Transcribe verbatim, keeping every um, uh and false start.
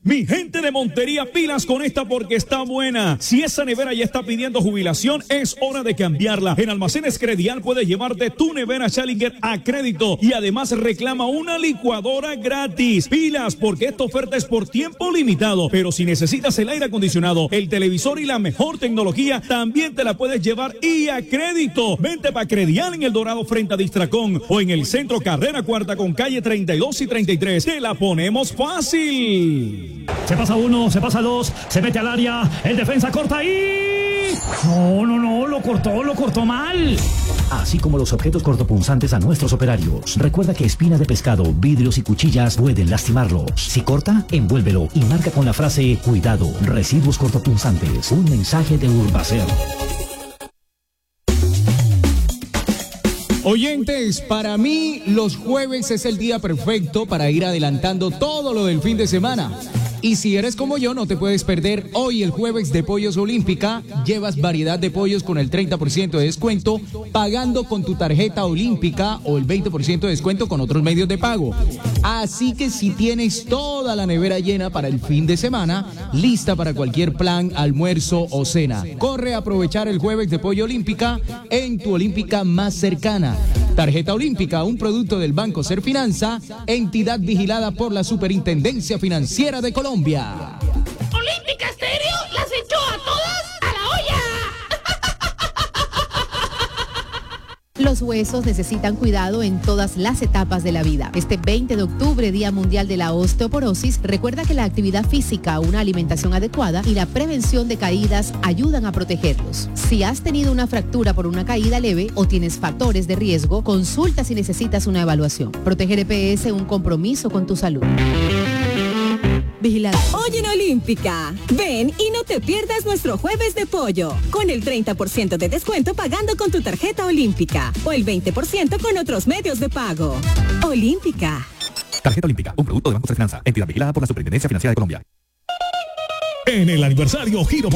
Mi gente de Montería, pilas con esta porque está buena. Si esa nevera ya está pidiendo jubilación, es hora de cambiarla. En Almacenes Credial puedes llevarte tu nevera Challenger a crédito y además reclama una licuadora gratis. Pilas porque esta oferta es por tiempo limitado, pero si necesitas el aire acondicionado, el televisor y la mejor tecnología, también te la puedes llevar y a crédito. Vente para Credial en El Dorado frente a Distracón o en el centro Carrera Cuarta con calle treinta y dos y treinta y tres. Te la ponemos fácil. Se pasa uno, se pasa dos, se mete al área, el defensa corta y... No, no, no, lo cortó, lo cortó mal. Así como los objetos cortopunzantes a nuestros operarios. Recuerda que espinas de pescado, vidrios y cuchillas pueden lastimarlos. Si corta, envuélvelo y marca con la frase cuidado, residuos cortopunzantes. Un mensaje de Urbacer. Oyentes, para mí los jueves es el día perfecto para ir adelantando todo lo del fin de semana. Y si eres como yo, no te puedes perder hoy el jueves de Pollos Olímpica. Llevas variedad de pollos con el treinta por ciento de descuento, pagando con tu tarjeta Olímpica o el veinte por ciento de descuento con otros medios de pago. Así que si tienes toda la nevera llena para el fin de semana, lista para cualquier plan, almuerzo o cena, corre a aprovechar el jueves de Pollo Olímpica en tu Olímpica más cercana. Tarjeta Olímpica, un producto del Banco Serfinanza, entidad vigilada por la Superintendencia Financiera de Colombia. Olímpica Estéreo las echó a todas a la olla. Los huesos necesitan cuidado en todas las etapas de la vida. Este veinte de octubre, Día Mundial de la Osteoporosis, recuerda que la actividad física, una alimentación adecuada y la prevención de caídas ayudan a protegerlos. Si has tenido una fractura por una caída leve o tienes factores de riesgo, consulta si necesitas una evaluación. Proteger E P S, un compromiso con tu salud. Vigilado. Hoy en Olímpica, ven y no te pierdas nuestro jueves de pollo, con el treinta por ciento de descuento pagando con tu tarjeta Olímpica o el veinte por ciento con otros medios de pago. Olímpica. Tarjeta Olímpica, un producto de Banco Serfinanza, entidad vigilada por la Superintendencia Financiera de Colombia. En el aniversario Giro